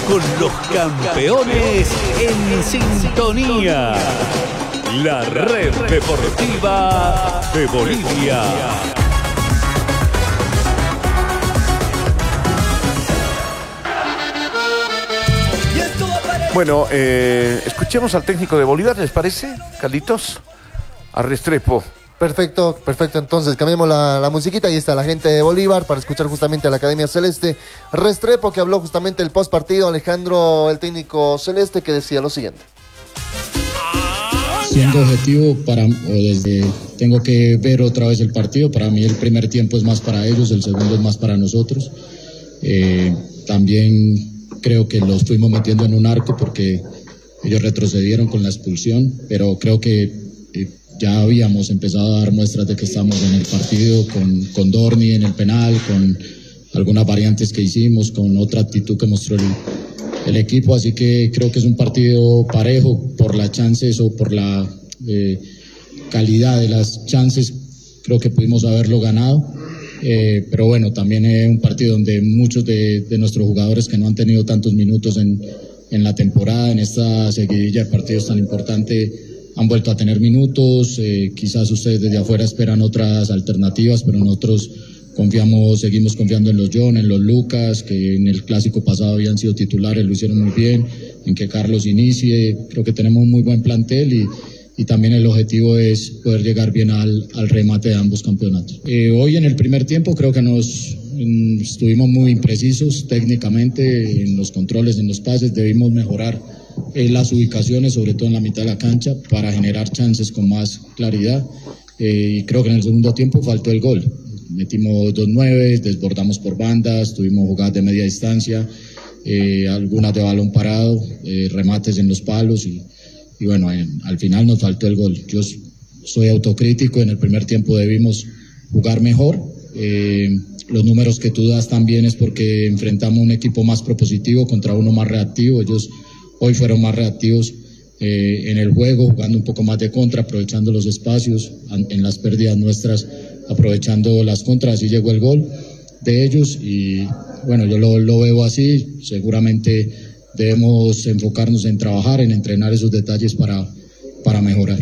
con los campeones en sintonía. La Red Deportiva de Bolivia. Bueno, escuchemos al técnico de Bolívar, ¿les parece, Carlitos? A Restrepo. Perfecto. Entonces cambiemos la musiquita. Ahí está la gente de Bolívar para escuchar justamente a la Academia Celeste. Restrepo, que habló justamente el post partido. Alejandro, el técnico celeste, que decía lo siguiente. Siendo objetivo, tengo que ver otra vez el partido. Para mí el primer tiempo es más para ellos, el segundo es más para nosotros. También creo que los fuimos metiendo en un arco porque ellos retrocedieron con la expulsión, pero creo que ya habíamos empezado a dar muestras de que estamos en el partido con Dorni en el penal, con algunas variantes que hicimos, con otra actitud que mostró el equipo, así que creo que es un partido parejo por las chances o por la calidad de las chances. Creo que pudimos haberlo ganado, pero bueno, también es un partido donde muchos de nuestros jugadores que no han tenido tantos minutos en la temporada, en esta seguidilla de partidos tan importante, han vuelto a tener minutos. Quizás ustedes desde afuera esperan otras alternativas, pero nosotros seguimos confiando en los John, en los Lucas, que en el clásico pasado habían sido titulares, lo hicieron muy bien, en que Carlos inicie. Creo que tenemos un muy buen plantel y también el objetivo es poder llegar bien al remate de ambos campeonatos. Hoy en el primer tiempo creo que estuvimos muy imprecisos técnicamente en los controles, en los pases. Debimos mejorar las ubicaciones, sobre todo en la mitad de la cancha, para generar chances con más claridad, y creo que en el segundo tiempo faltó el gol. Metimos 2-9, desbordamos por bandas, tuvimos jugadas de media distancia, algunas de balón parado, remates en los palos y bueno, al final nos faltó el gol. Yo soy autocrítico, en el primer tiempo debimos jugar mejor. Los números que tú das también es porque enfrentamos un equipo más propositivo contra uno más reactivo. Ellos hoy fueron más reactivos en el juego, jugando un poco más de contra, aprovechando los espacios, en las pérdidas nuestras, aprovechando las contras. Así llegó el gol de ellos y bueno, yo lo veo así. Seguramente debemos enfocarnos en trabajar, en entrenar esos detalles para mejorar.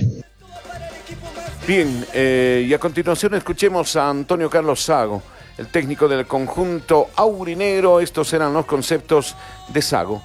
Bien, y a continuación escuchemos a Antonio Carlos Sago, el técnico del conjunto aurinegro. Estos eran los conceptos de Sago.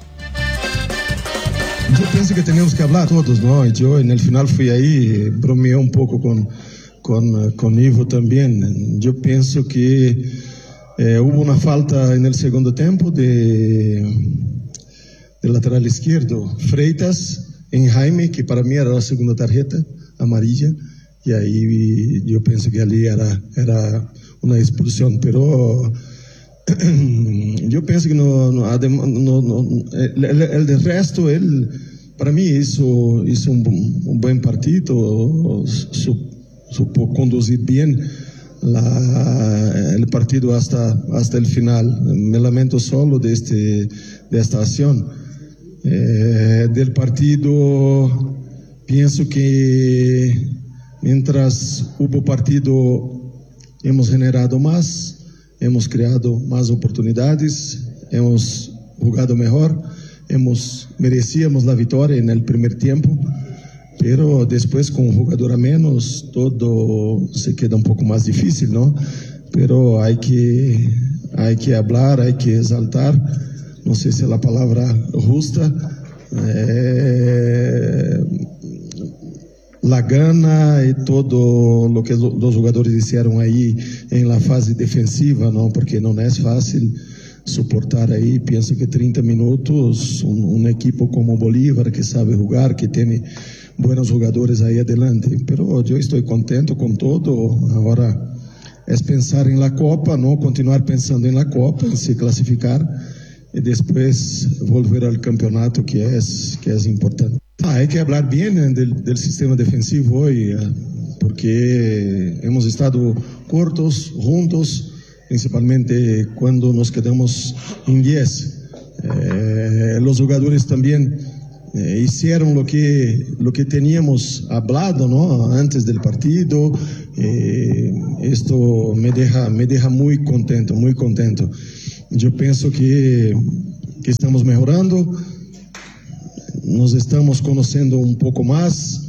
Yo pienso que tenemos que hablar todos, ¿no? Yo en el final fui ahí, bromeé un poco con Ivo también. Yo pienso que hubo una falta en el segundo tiempo de lateral izquierdo, Freitas, en Jaime, que para mí era la segunda tarjeta amarilla, y ahí yo pienso que allí era una expulsión, pero yo pienso que el de resto, él para mí hizo un buen partido, supo conducir bien el partido hasta el final. Me lamento solo de esta acción. Del partido, pienso que mientras hubo partido hemos generado más, hemos creado más oportunidades, hemos jugado mejor, merecíamos la victoria en el primer tiempo, pero después con un jugador a menos todo se queda un poco más difícil, ¿no? Pero hay que hablar, hay que exaltar, no sé si es la palabra justa, la gana y todo lo que los jugadores hicieron ahí en la fase defensiva, ¿no? Porque no es fácil soportar ahí. Pienso que 30 minutos, un equipo como Bolívar, que sabe jugar, que tiene buenos jugadores ahí adelante. Pero yo estoy contento con todo. Ahora es pensar en la Copa, ¿no? Continuar pensando en la Copa, en se clasificar y después volver al campeonato, que es importante. Hay que hablar bien del sistema defensivo hoy, porque hemos estado cortos, juntos, principalmente cuando nos quedamos en 10. Los jugadores también hicieron lo que teníamos hablado, ¿no? Antes del partido. Esto me deja muy contento, muy contento. Yo pienso que que estamos mejorando. Nos estamos conociendo un poco más.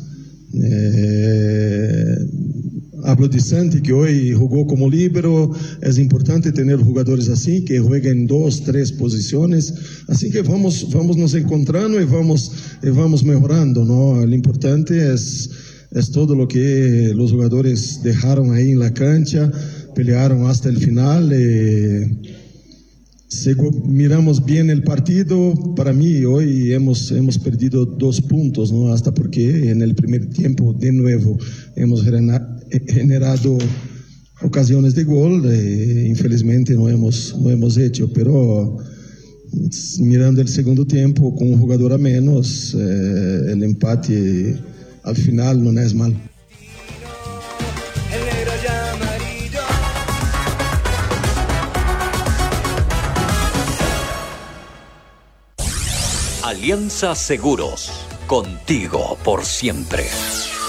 Hablo de Santi, que hoy jugó como líbero. Es importante tener jugadores así, que jueguen 2, 3 posiciones. Así que vamos nos encontrando y vamos mejorando, ¿no? Lo importante es todo lo que los jugadores dejaron ahí en la cancha, pelearon hasta el final. Miramos bien el partido. Para mí hoy hemos perdido 2 puntos, ¿no? Hasta porque en el primer tiempo de nuevo hemos generado ocasiones de gol. Infelizmente no hemos hecho, pero mirando el segundo tiempo con un jugador a menos, el empate al final no es mal. Alianza Seguros, contigo por siempre.